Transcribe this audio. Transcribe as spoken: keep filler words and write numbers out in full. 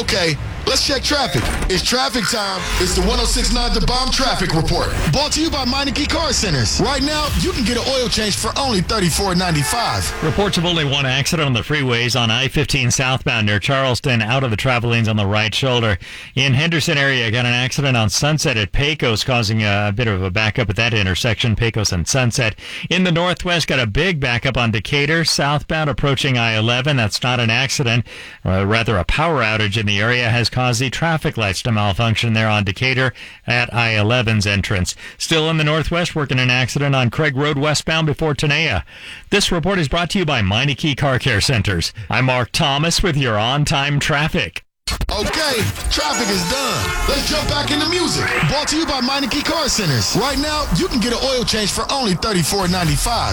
Okay, let's check traffic. It's traffic time. It's the one oh six point nine The Bomb Traffic Report. Brought to you by Meineke Car Centers. Right now, you can get an oil change for only thirty-four ninety-five. Reports of only one accident on the freeways on I fifteen southbound near Charleston, out of the travel lanes on the right shoulder. In Henderson area, got an accident on Sunset at Pecos, causing a bit of a backup at that intersection, Pecos and Sunset. In the northwest, got a big backup on Decatur, southbound approaching I eleven. That's not an accident, uh, rather a power outage in the area has caused the traffic lights to malfunction there on Decatur at I eleven's entrance. Still in the northwest, working an accident on Craig Road westbound before Tenaya. This report is brought to you by Meineke Car Care Centers. I'm Mark Thomas with your on-time traffic. Okay, traffic is done. Let's jump back into music. Brought to you by Meineke Car Centers. Right now, you can get an oil change for only thirty-four ninety-five.